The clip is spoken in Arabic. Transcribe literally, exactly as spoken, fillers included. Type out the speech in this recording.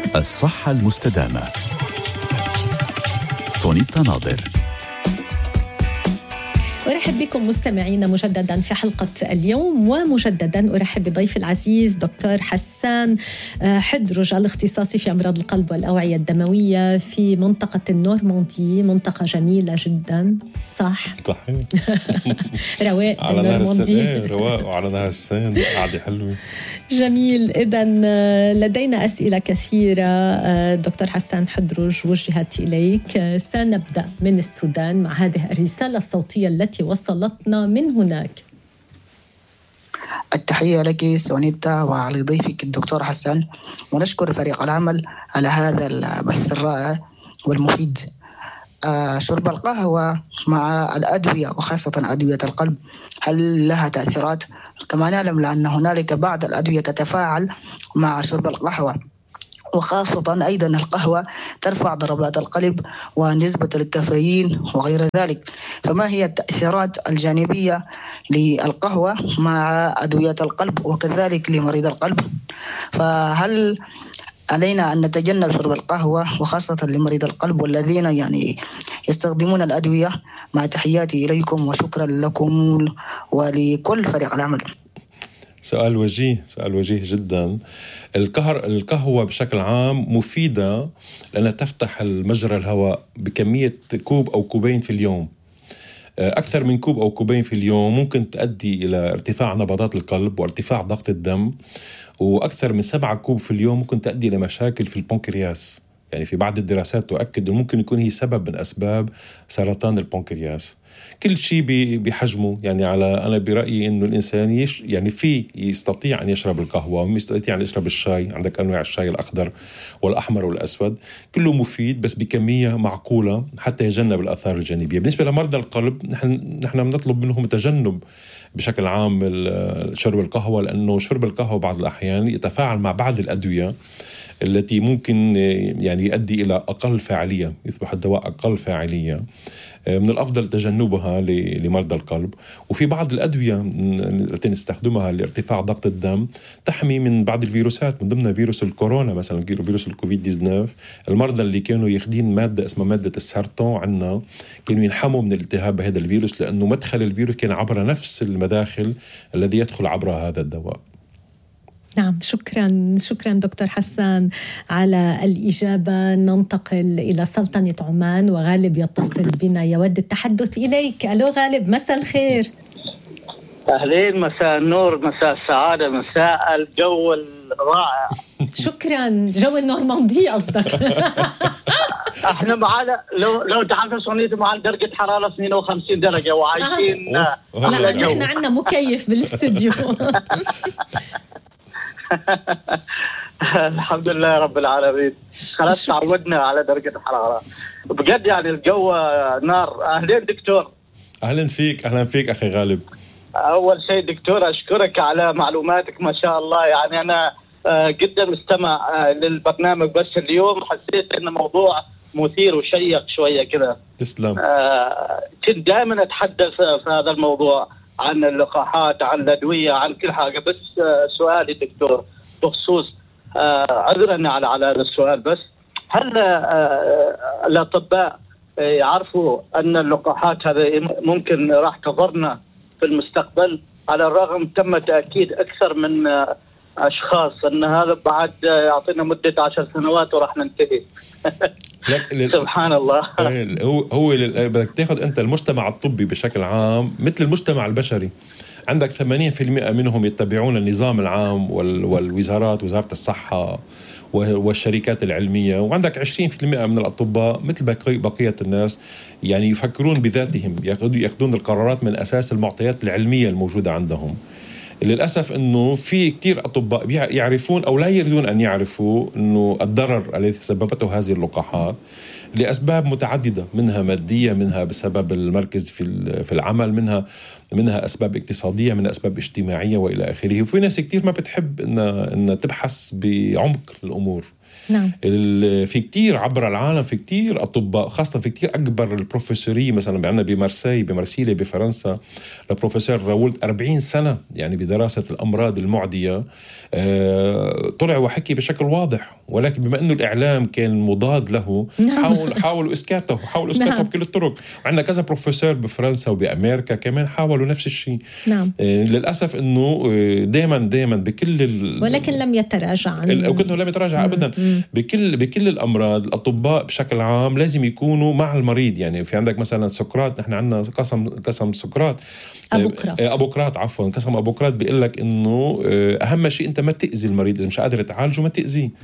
الصحة المستدامة. سونيتا ناظر. أرحب بكم مستمعينا مجددا في حلقة اليوم، ومجددا أرحب بضيف العزيز دكتور حسان حدرج الاختصاصي في أمراض القلب والأوعية الدموية في منطقة النورماندي، منطقة جميلة جدا. صح؟ صحيح. رواق على نهر النورماندي، رواق وعلى نهر السين، قاعدة حلوة. جميل. إذن لدينا أسئلة كثيرة دكتور حسان حدرج وجهت إليك. سنبدأ من السودان مع هذه الرسالة الصوتية التي وصلتنا من هناك. التحية لك سونيتا وعلى ضيفك الدكتور حسان، ونشكر فريق العمل على هذا البث الرائع والمفيد. آه شرب القهوة مع الأدوية وخاصة أدوية القلب هل لها تأثيرات؟ كما نعلم لأن هنالك بعض الأدوية تتفاعل مع شرب القهوة، وخاصة أيضا القهوة ترفع ضربات القلب ونسبة الكافيين وغير ذلك. فما هي التأثيرات الجانبية للقهوة مع أدوية القلب وكذلك لمريض القلب؟ فهل علينا أن نتجنب شرب القهوة وخاصة لمريض القلب والذين يعني يستخدمون الأدوية؟ مع تحياتي إليكم وشكرا لكم ولكل فريق العمل. سؤال وجيه، سؤال وجيه جدا. القهر القهوة بشكل عام مفيدة لأنها تفتح المجرى الهواء بكمية كوب أو كوبين في اليوم. أكثر من كوب أو كوبين في اليوم ممكن تؤدي إلى ارتفاع نبضات القلب وارتفاع ضغط الدم، وأكثر من سبعة كوب في اليوم ممكن تؤدي إلى مشاكل في البنكرياس. يعني في بعض الدراسات تؤكد أنه ممكن يكون هي سبب من أسباب سرطان البنكرياس. كل شيء بحجمه. يعني على أنا برأيي إنه الإنسان يش يعني في يستطيع أن يشرب القهوة ويستطيع أن يشرب الشاي. عندك أنواع الشاي الأخضر والأحمر والأسود، كله مفيد بس بكمية معقولة حتى يجنب الآثار الجانبية. بالنسبة لمرضى القلب نحن نحن بنطلب منهم التجنب بشكل عام شرب القهوة، لأنه شرب القهوة بعض الأحيان يتفاعل مع بعض الأدوية التي ممكن يعني يؤدي إلى أقل فاعلية، يصبح الدواء أقل فاعلية. من الأفضل تجنبها لمرضى القلب. وفي بعض الأدوية التي نستخدمها لارتفاع ضغط الدم تحمي من بعض الفيروسات، من ضمن فيروس الكورونا مثلا، فيروس الكوفيد تسعة عشر. المرضى اللي كانوا ياخدين مادة اسمها مادة السارتون عنا كانوا ينحموا من الالتهاب بهذا الفيروس، لأنه مدخل الفيروس كان عبر نفس المداخل الذي يدخل عبرها هذا الدواء. نعم، شكرا شكرا دكتور حسان على الإجابة. ننتقل إلى سلطنة عمان وغالب يتصل بنا يود التحدث إليك. ألو غالب، مساء الخير. أهلين، مساء النور، مساء السعادة، مساء الجو الرائع. شكرا. جو النورماندي قصدك؟ احنا معنا لو لو تعرفوا صونيته معنا درجة حرارة اثنين وخمسين درجة وعايشين. لا نحن عندنا مكيف بالاستوديو. الحمد لله رب العالمين، خلاص تعودنا على درجة الحرارة بجد. يعني الجو نار. أهلين دكتور. أهلا فيك، أهلا فيك أخي غالب. أول شيء دكتور أشكرك على معلوماتك ما شاء الله. يعني أنا جدا مستمع للبرنامج، بس اليوم حسيت إنه موضوع مثير وشيق شوية كده. تسلم. كنت دائما أتحدث في هذا الموضوع عن اللقاحات، عن الأدوية، عن كل حاجة. بس سؤالي دكتور بخصوص عذرا على على هذا السؤال، بس هل الأطباء يعرفوا أن اللقاحات هذه ممكن راح تضرنا في المستقبل؟ على الرغم تم تأكيد أكثر من أشخاص أن هذا بعد يعطينا مدة عشر سنوات وراح ننتهي. سبحان الله. هو هو بدك تاخذ أنت المجتمع الطبي بشكل عام مثل المجتمع البشري. عندك ثمانين بالمئة منهم يتبعون النظام العام والوزارات، وزارة الصحة والشركات العلمية، وعندك عشرين بالمئة من الأطباء مثل بقية الناس يعني يفكرون بذاتهم، يأخذون القرارات من أساس المعطيات العلمية الموجودة عندهم. للأسف أنه في كتير أطباء يعرفون أو لا يريدون أن يعرفوا أنه الضرر الذي سببته هذه اللقاحات لأسباب متعددة، منها مادية، منها بسبب المركز في في العمل، منها منها أسباب اقتصادية، منها أسباب اجتماعية وإلى آخره. وفي ناس كتير ما بتحب أن أن تبحث بعمق الأمور. نعم. في كتير عبر العالم، في كتير أطباء، خاصة في كتير أكبر البروفيسورية، مثلا عندنا بمارسي بمارسيليا بفرنسا البروفيسور راولت أربعين سنة يعني بدراسة الأمراض المعدية. أه طلع وحكي بشكل واضح، ولكن بما أنه الإعلام كان مضاد له نعم. حاول حاولوا إسكاته حاولوا إسكاته نعم. بكل الطرق. وعندنا كذا بروفيسور بفرنسا وبأمريكا كمان حاولوا نفس الشيء. نعم. أه للأسف أنه دائما دائما بكل ال... ولكن لم يتراجع عن وكنه لم يتراجع أبدا. مم. بكل بكل الأمراض الأطباء بشكل عام لازم يكونوا مع المريض. يعني في عندك مثلا سقراط، نحن عندنا قسم قسم سقراط أبوقراط أبوقراط عفوا قسم أبوقراط بيقول لك إنه أهم شيء أنت ما تأذي المريض، إذا مش قادر تعالجه ما تأذيه.